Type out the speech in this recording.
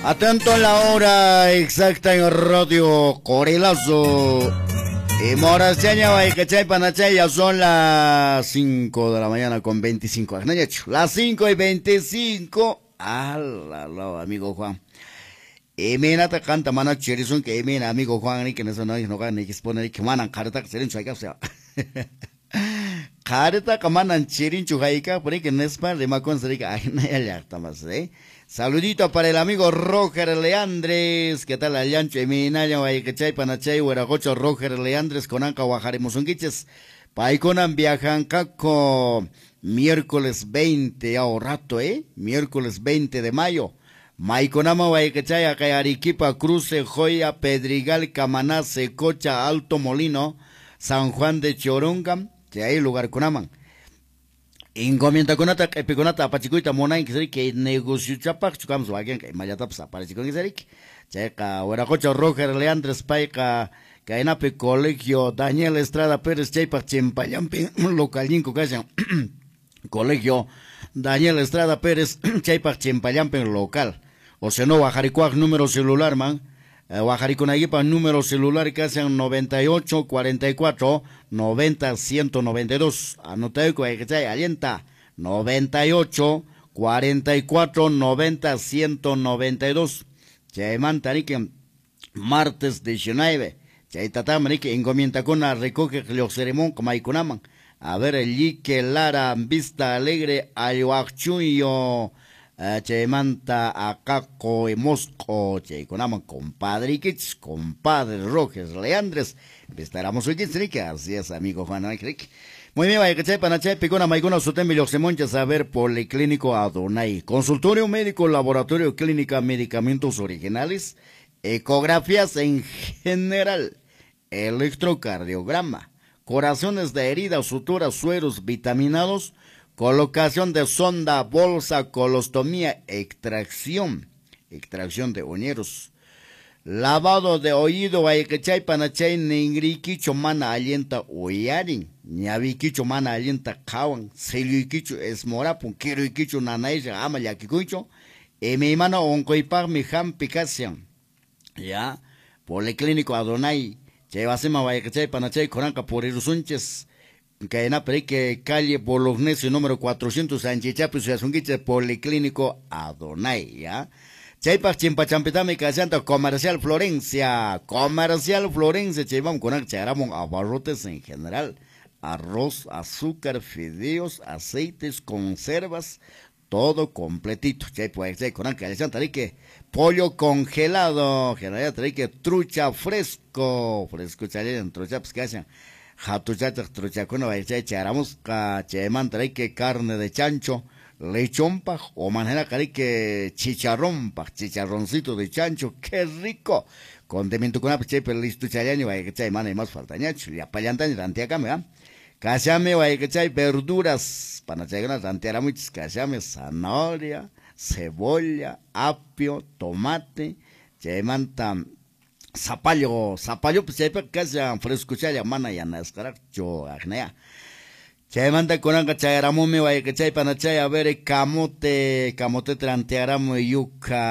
Atento a la hora exacta en Radio Corelazo. Y Moraseña, Baicachay, Panachay, ya son las 5 de la mañana con 25. Las 5:25. Amigo Juan. Y mira, te canta mana cherizón que mira, amigo Juan, ni que no gana, ni que se pone, que manan carta, que se le enchuaca, o sea. Carta, que manan cherin chujaika, por ahí que no es para de macón, se diga, ay, no hay alerta más, Saludito para el amigo Roger Leandres, ¿qué tal Allancho? Y Minaya, Guayacachay, Panachay, Hueragocho, Roger Leandres, con Anca, Guajaremos, Unquiches, Paiconan, viajan, Caco, miércoles 20, rato, miércoles 20 de mayo. Maiconama, Guayacachay, acá Arequipa, Cruce, Joya, Pedrigal, Camaná, Secocha, Alto Molino, San Juan de Choronga, que hay lugar Conaman. Encomienda conata, epiconata, pachicuita, mona, que negocio chapac, chucamos wagen, que mayatap, aparecico en Zerik, checa, Hueracocha, Roger Leandres, Paica, Caenape, Colegio, Daniel Estrada Pérez, Chaipa, Chimpayampi, Localinco, Cayan, Colegio, Daniel Estrada Pérez, Chaipa, Chimpayampi, local, o sea, no, Bajaricuac, número celular, man. Guajariconaguipa, número celular que hacen 98 44 90 192. Anoteco, que alienta 98 44 90 192. Chaimantanique, martes 19. Chaitatamanique, encomienda con la recoge los ceremón como iconaman. A ver, el Lique Lara, Vista Alegre, Ayuachuyo. Manta Acaco y Mosco, Conaman, compadre Kits, compadre Roges Leandres, estaremos hoy que así es, amigo Juan Cric. Muy bien, vaya que chay, panachay, picona, maicona, sotembi, loxemoncha, saber, policlínico Adonai, consultorio médico, laboratorio clínica, medicamentos originales, ecografías en general, electrocardiograma, corazones de heridas, suturas, sueros, vitaminados, colocación de sonda, bolsa, colostomía, extracción de uñeros, lavado de oído, ayquechay, panachay, ningriquicho, mana alienta uyarin, ñaviquicho, mana alienta kawan, seliquicho, esmorapun, kiruiquicho, nanaisha, ama yaquicucho, mi mano oncoipar mi picación, ya, policlínico Adonai, chevasema, ayquechay, panachay, coranca, por irusunches, Caena Perique, calle Bolognesio, número 400, Anchichapis, Yasunguiche, Policlínico Adonai, ¿ya? Chaypach, Chimpachampitami, Casanta, Comercial Florencia, Chaypam, con Charamon, abarrotes en general, arroz, azúcar, fideos, aceites, conservas, todo completito. Chaypach, con Casanta, pollo congelado, que trucha fresco, chayén, trucha, pues, que hacen. Hatuchachak truchacuno charamos que carne de chancho, lechón paj, o manera que chicharrón paj, chicharroncito de chancho, qué rico. Condimento con apichepe listo chayaño, que chay mana y más falta ñacho, y apallantan rantiacame, Cachame, que verduras, para chayganas rantiara muchas, cachame, zanahoria, cebolla, apio, tomate, chaymanta. Zapallo, pues ya casi fresco chaya mana ya nascarak yo agnea. Chay manda con anga chayaramu me vaya que chay pana chay a ver camote trantearamu yuca.